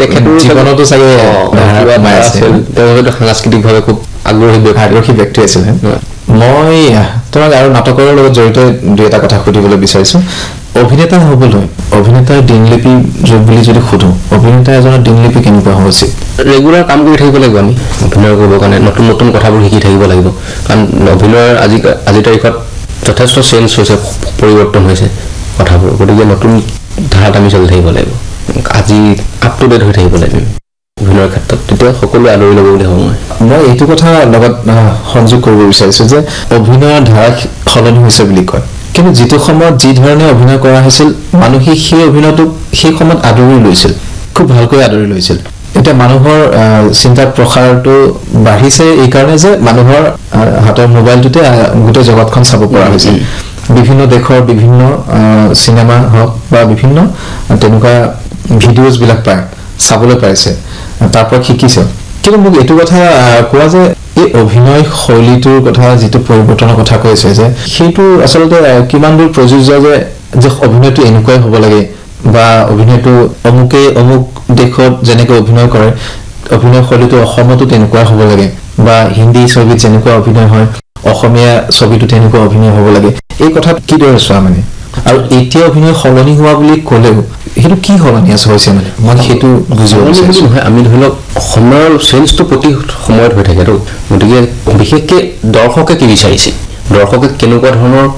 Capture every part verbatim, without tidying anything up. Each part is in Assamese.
তেখেতৰ জীৱনতো চাগে কিবা আছিল তেওঁ হয়তো সাংস্কৃতিকভাৱে খুব আগ্ৰহী আগ্ৰহী ব্যক্তি আছিল মই তোমাক আৰু নাটকৰ লগত জড়িত দুই এটা কথা সুধিবলৈ বিচাৰিছো অভিনেতা হ'বলৈ অভিনেতাৰ দিনলিপি বুলি যদি সুধো অভিনেতা এজনৰ দিনলিপি কেনেকুৱা হ'ব উচিত ৰেগুলাৰ কাম কৰি থাকিব লাগিব আমি অভিনয় কৰিবৰ কাৰণে নতুন নতুন কথাবোৰ শিকি থাকিব লাগিব কাৰণ অভিনয়ৰ আজি আজি তাৰিখত যথেষ্ট চেঞ্জ হৈছে পৰিৱৰ্তন হৈছে কথাবোৰ গতিকে নতুন ধাৰাত আমি চলি থাকিব লাগিব আজি আপ টু ডেট হৈ থাকিব লাগিব অভিনয়ৰ ক্ষেত্ৰত তেতিয়া সকলোৱে আদৰি ল'ব বুলি ভাবোঁ মই এইটো কথা লগত সংযোগ কৰিব বিচাৰিছোঁ যে অভিনয়ৰ ধাৰা সলনি হৈছে বুলি কয় কিন্তু যিটো সময়ত যি ধৰণে অভিনয় কৰা হৈছিল মানুহে সেই অভিনয়টোক সেই সময়ত আদৰি লৈছিল খুব ভালকৈ আদৰি লৈছিল এটা মানুহৰ চিন্তাৰ প্ৰসাৰটো বাঢ়িছে এই কাৰণে যে মানুহৰ হাতৰ মোবাইলটোতে গোটেই জগতখন চাব পৰা হৈছে বিভিন্ন দেশৰ বিভিন্ন সিনেমা হওক বা বিভিন্ন তেনেকুৱা ভিডিঅ'জ বিলাক পায় চাবলৈ পাইছে তাৰ পৰা শিকিছে কিন্তু মোক এইটো কথা কোৱা যে এই অভিনয় শৈলীটোৰ কথা যিটো পৰিৱৰ্তনৰ কথা কৈছে যে সেইটো আচলতে কিমান দূৰ প্ৰযোজ্য যে যে অভিনয়টো এনেকুৱাই হ'ব লাগে বা অভিনয়টো অমুকে অমুক দেশত যেনেকৈ অভিনয় কৰে অভিনয় শৈলীটো অসমতো তেনেকুৱা হ'ব লাগে বা হিন্দী ছবিত যেনেকুৱা অভিনয় হয় অসমীয়া ছবিটো তেনেকুৱা অভিনয় হ'ব লাগে এই কথাত কি দৰে চোৱা মানে আৰু এতিয়া অভিনয় সলনি হোৱা বুলি ক'লেও সেইটো কি সলনি আছে হৈছে মানে মই সেইটো বুজিব বিচাৰিছোঁ নহয় আমি ধৰি লওক সময়ৰ চেঞ্জটো প্ৰতি সময়ত হৈ থাকে আৰু গতিকে বিশেষকৈ দৰ্শকে কি বিচাৰিছে দৰ্শকে কেনেকুৱা ধৰণৰ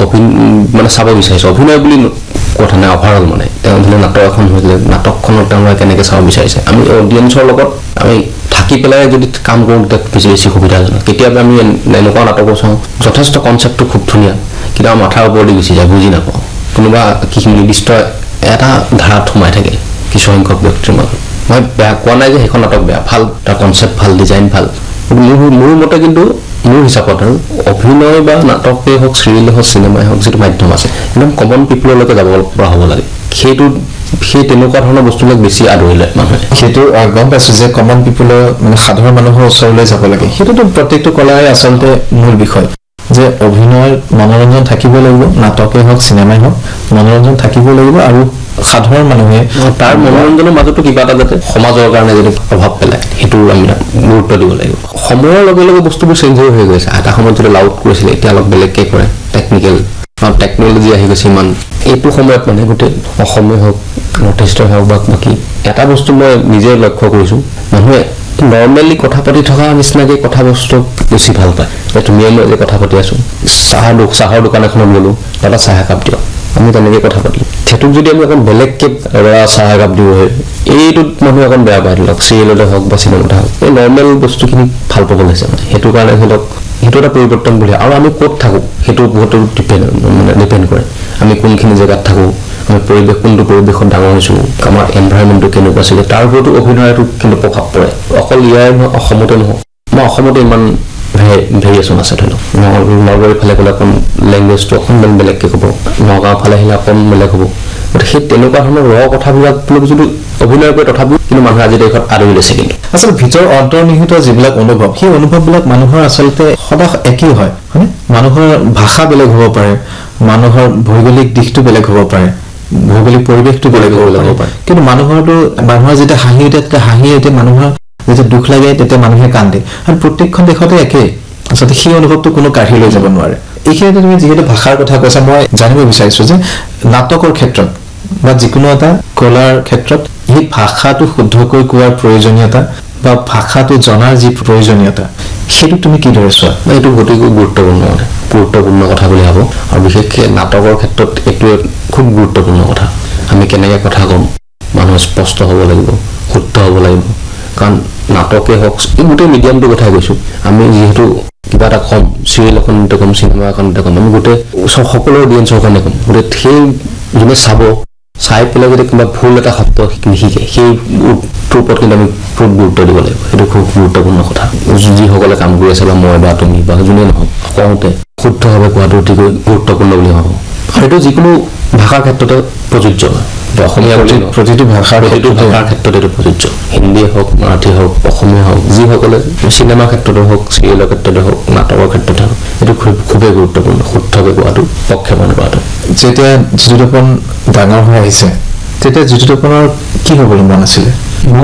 মানে চাব বিচাৰিছে অভিনয় বুলি কথা নাই অভাৰঅল মানে তেওঁ ধৰি নাটক এখন হৈছিলে নাটকখনত তেওঁলোকে কেনেকৈ চাব বিচাৰিছে আমি অডিয়েঞ্চৰ লগত আমি থাকি পেলাই যদি কাম কৰোঁ তেতিয়া বেছি বেছি সুবিধাজনক কেতিয়াবা আমি এনেকুৱা নাটকো চাওঁ যথেষ্ট কনচেপ্টটো খুব ধুনীয়া কিন্তু আমাৰ মাথাৰ ওপৰতে গুচি যায় বুজি নাপাওঁ কোনোবা কিছু নিৰ্দিষ্ট এটা ধাৰাত সোমাই থাকে কিছুসংখ্যক ব্যক্তিৰ মাজত মই বেয়া কোৱা নাই যে সেইখন নাটক বেয়া ভাল তাৰ কনচেপ্ট ভাল ডিজাইন ভাল মোৰ মোৰ মতে কিন্তু মোৰ হিচাপত আৰু অভিনয় বা নাটকেই হওক চিৰিয়েলেই হওক চিনেমাই হওক যিটো মাধ্যম আছে একদম কমন পিপললৈকে যাব পৰা হ'ব লাগে সেইটো সেই তেনেকুৱা ধৰণৰ বস্তুবিলাক বেছি আদৰি লয় মানুহে সেইটো গম পাইছোঁ যে কমন পিপলৰ মানে সাধাৰণ মানুহৰ ওচৰলৈ যাব লাগে সেইটোতো প্ৰত্যেকটো কলাৰে আচলতে মূল বিষয় যে অভিনয় মনোৰঞ্জন থাকিব লাগিব নাটকেই হওক চিনেমাই হওক মনোৰঞ্জন থাকিব লাগিব আৰু সাধাৰণ মানুহে তাৰ মনোৰঞ্জনৰ মাজতো কিবা এটা যাতে সমাজৰ কাৰণে যদি প্ৰভাৱ পেলায় সেইটো আমি গুৰুত্ব দিব লাগিব সময়ৰ লগে লগে বস্তুবোৰ চেঞ্জ হৈ গৈছে এটা সময়ত যদি লাউড কৰিছিলে এতিয়া অলপ বেলেগকৈ কৰে টেকনিকেল টেকনলজি আহি গৈছে ইমান এইটো সময়ত মানে গোটেই অসমে হওক নৰ্থ ইষ্টৰ হওক বা বাকী এটা বস্তু মই নিজে লক্ষ্য কৰিছোঁ মানুহে নৰ্মেলি কথা পাতি থকা নিচিনাকৈ কথা বস্তু বেছি ভাল পায় তুমিয়ে মই যে কথা পাতি আছোঁ চাহৰ চাহৰ দোকান এখনত গ'লোঁ দাদা চাহ একাপ দিয়ক আমি তেনেকৈ কথা পাতিলোঁ সেইটোক যদি আমি অকণ বেলেগকৈ চাহ একাপ দিব হয় এইটোত মানুহে অকণ বেয়া পাই ধৰক চিৰিয়েলতে হওক বা চিনেমাতে হওক এই নৰ্মেল বস্তুখিনি ভাল পাব লাগিছে মানে সেইটো কাৰণে ধৰি লওক সেইটো এটা পৰিৱৰ্তন বুলি আৰু আমি ক'ত থাকোঁ সেইটো বহুতো ডিপেণ্ড মানে ডিপেণ্ড কৰে আমি কোনখিনি জেগাত থাকোঁ আমি পৰিৱেশ কোনটো পৰিৱেশত ডাঙৰ হৈছোঁ আমাৰ এনভাইৰমেণ্টটো কেনেকুৱা আছিলে তাৰ ওপৰতো অভিনয়টো কিন্তু প্ৰভাৱ পৰে অকল ইয়াৰ নহয় অসমতে নহয় মই অসমতে ইমান ভেৰিয়েশ্যন আছে ধৰি লওক নলবাৰীৰ ফালে গ'লে অকণ লেংগুৱেজটো অকণমান বেলেগকৈ ক'ব নগাঁও ফালে আহিলে অকণ বেলেগ হ'ব গতিকে সেই তেনেকুৱা ধৰণৰ ৰ কথাবিলাক যদি অভিনয় কৰে তথাপিও কিন্তু মানুহে আজি দেশত আদৰি লৈছে কিন্তু আচলতে ভিতৰৰ অন্তৰ্নিহিত যিবিলাক অনুভৱ সেই অনুভৱবিলাক মানুহৰ আচলতে সদায় একেই হয় হয়নে মানুহৰ ভাষা বেলেগ হ'ব পাৰে মানুহৰ ভৌগোলিক দিশটো বেলেগ হ'ব পাৰে ভৌগোলিক পৰিৱেশটো বেলেগ হ'ব পাৰে কিন্তু মানুহৰটো মানুহৰ যেতিয়া হাঁহি উঠে তেতিয়া হাঁহি উঠে মানুহৰ যেতিয়া দুখ লাগে তেতিয়া মানুহে কান্দে আৰু প্ৰত্যেকখন দেশতে একেই আচলতে সেই অনুভৱটো কোনো কাঢ়ি লৈ যাব নোৱাৰে এইখিনিতে তুমি যিহেতু ভাষাৰ কথা কৈছা মই জানিব বিচাৰিছোঁ যে নাটকৰ ক্ষেত্ৰত বা যিকোনো এটা কলাৰ ক্ষেত্ৰত এই ভাষাটো শুদ্ধকৈ কোৱাৰ প্ৰয়োজনীয়তা বা ভাষাটো জনাৰ যি প্ৰয়োজনীয়তা সেইটো তুমি কিদৰে চোৱা এইটো অতিকৈ গুৰুত্বপূৰ্ণ গুৰুত্বপূৰ্ণ কথা বুলি ভাবোঁ আৰু বিশেষকৈ নাটকৰ ক্ষেত্ৰত এইটোৱে খুব গুৰুত্বপূৰ্ণ কথা আমি কেনেকৈ কথা ক'ম মানুহ স্পষ্ট হ'ব লাগিব শুদ্ধ হ'ব লাগিব কাৰণ নাটকে হওক এই গোটেই মিডিয়ামটোৰ কথাই কৈছোঁ আমি যিহেতু কিবা এটা ক'ম চিৰিয়েল এখনতে ক'ম চিনেমা এখনতে ক'ম আমি গোটেই সকলো অডিয়েঞ্চৰ কাৰণে ক'ম গোটেই সেই যোনে চাব চাই পেলাই যদি কিবা ভুল এটা শব্দ নিশিকে সেইটোৰ ওপৰত কিন্তু আমি খুব গুৰুত্ব দিব লাগিব সেইটো খুব গুৰুত্বপূৰ্ণ কথা যিসকলে কাম কৰি আছে বা মই বা তুমি বা যোনে নহওক কওঁতে শুদ্ধভাৱে কোৱাটো অতিকৈ গুৰুত্বপূৰ্ণ বুলি ভাবোঁ আৰু এইটো যিকোনো ভাষাৰ ক্ষেত্ৰতে প্ৰযোজ্য অসমীয়া প্ৰতিটো ভাষাৰ প্ৰতিটো ভাষাৰ ক্ষেত্ৰতে এইটো প্ৰযোজ্য হিন্দীয়ে হওক মাৰাঠী হওক অসমীয়া হওক যিসকলে চিনেমাৰ ক্ষেত্ৰতে হওক চিৰিয়েলৰ ক্ষেত্ৰতে হওক নাটকৰ ক্ষেত্ৰতে হওক এইটো খুব খুবেই গুৰুত্বপূৰ্ণ শুদ্ধকৈ কোৱাটো প্ৰক্ষেপণ কৰাটো যেতিয়া জিতুতপন ডাঙৰ হৈ আহিছে তেতিয়া জিতুতপনৰ কি হ'বলৈ মন আছিলে